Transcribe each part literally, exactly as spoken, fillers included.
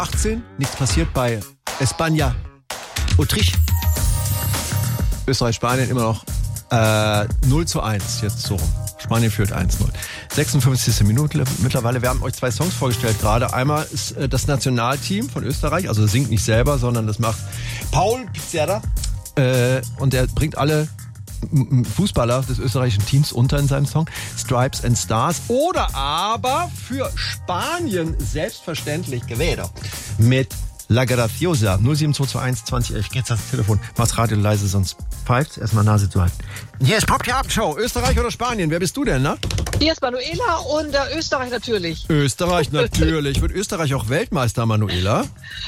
achtzehn, nichts passiert bei España. Autriche. Österreich, Spanien immer noch äh, null zu eins, jetzt so rum. Spanien führt eins null. sechsundfünfzigste Minute mittlerweile. Wir haben euch zwei Songs vorgestellt gerade. Einmal ist äh, das Nationalteam von Österreich, also singt nicht selber, sondern das macht Paul Pizzerra. Äh, und der bringt alle m- Fußballer des österreichischen Teams unter in seinem Song. Stripes and Stars. Oder aber für Spanien selbstverständlich Quevedo mit La Graciosa. null sieben zwei zwei eins zwanzig elf. Geht's ans Telefon. Mach's Radio leise, sonst pfeift's. Erstmal Nase zu halten. Hier ist Pop die Abendshow. Österreich oder Spanien? Wer bist du denn, ne? Hier ist Manuela und äh, Österreich natürlich. Österreich natürlich. Wird Österreich auch Weltmeister, Manuela?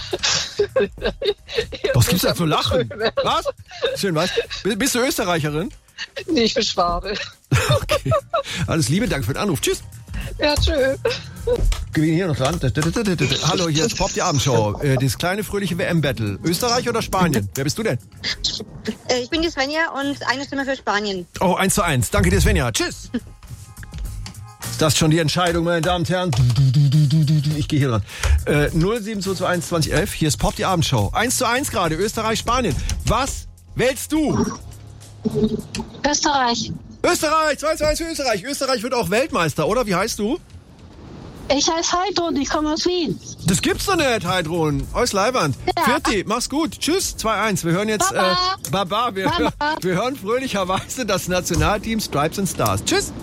Was gibt's da zu lachen? Was? Schön, was? Bist du Österreicherin? Nee, ich bin Schwabe. Okay. Alles Liebe, danke für den Anruf. Tschüss. Ja, tschö. Gewinn hier noch dran. Hallo, hier ist Pop die Abendshow. Äh, das kleine fröhliche W M-Battle. Österreich oder Spanien? Wer bist du denn? Äh, ich bin die Svenja und eine Stimme für Spanien. Oh, eins zu eins. Danke dir, Svenja. Tschüss. Das ist schon die Entscheidung, meine Damen und Herren. Ich gehe hier dran. Äh, null sieben zwei zwei eins zwanzig elf. Hier ist Pop die Abendshow. eins zu eins gerade. Österreich, Spanien. Was wählst du? Österreich. Österreich. zwei zu eins für Österreich. Österreich wird auch Weltmeister, oder? Wie heißt du? Ich heiße Heidrun, ich komme aus Wien. Das gibt's doch nicht, Heidrun. Aus Leiwand. Ja. Vierti, mach's gut. Tschüss, zwei eins. Wir hören jetzt... Baba. Äh, Baba. Wir, Baba. wir hören fröhlicherweise das Nationalteam Stripes and Stars. Tschüss.